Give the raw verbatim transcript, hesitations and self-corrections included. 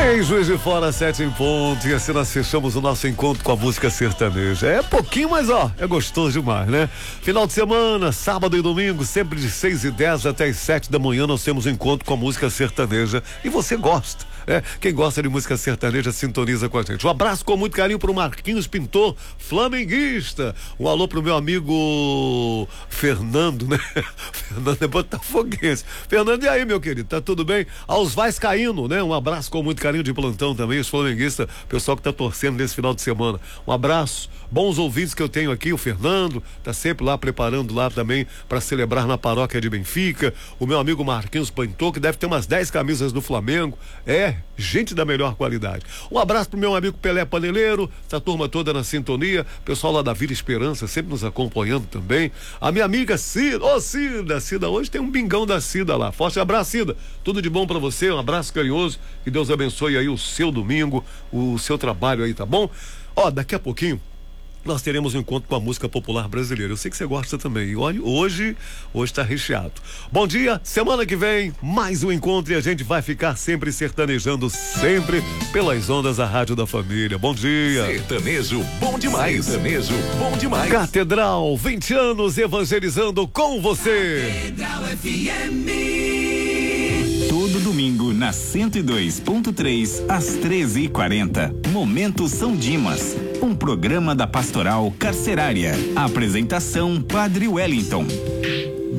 Em Juiz de Fora, sete em ponto, e assim nós fechamos o nosso encontro com a música sertaneja. É pouquinho, mas ó, é gostoso demais, né? Final de semana, sábado e domingo, sempre de seis e dez até as sete da manhã, nós temos um encontro com a música sertaneja. E você gosta, né? Quem gosta de música sertaneja sintoniza com a gente. Um abraço com muito carinho pro Marquinhos Pintor, flamenguista. Um alô pro meu amigo Fernando, né? Fernando é botafoguense. Fernando, e aí, meu querido? Tá tudo bem? Aos vascaíno, né? Um abraço com muito carinho de plantão também, os flamenguistas, pessoal que tá torcendo nesse final de semana. Um abraço, bons ouvintes que eu tenho aqui, o Fernando, tá sempre lá preparando lá também para celebrar na paróquia de Benfica. O meu amigo Marquinhos Pintor, que deve ter umas dez camisas do Flamengo. É, gente da melhor qualidade. Um abraço pro meu amigo Pelé Paneleiro, essa turma toda na sintonia, pessoal lá da Vila Esperança, sempre nos acompanhando também. A minha amiga Cida, ô Cida, Cida, hoje tem um bingão da Cida lá. Forte abraço, Cida. Tudo de bom para você, um abraço carinhoso, que Deus abençoe aí o seu domingo, o seu trabalho aí, tá bom? Ó, daqui a pouquinho nós teremos um encontro com a música popular brasileira. Eu sei que você gosta também. E olha, hoje, hoje tá recheado. Bom dia, semana que vem, mais um encontro e a gente vai ficar sempre sertanejando, sempre pelas ondas da Rádio da Família. Bom dia. Sertanejo bom demais. Sertanejo bom demais. Catedral, vinte anos evangelizando com você. Catedral F M. Todo domingo na cento e dois ponto três às treze e quarenta. Momento São Dimas, um programa da Pastoral Carcerária. Apresentação Padre Wellington.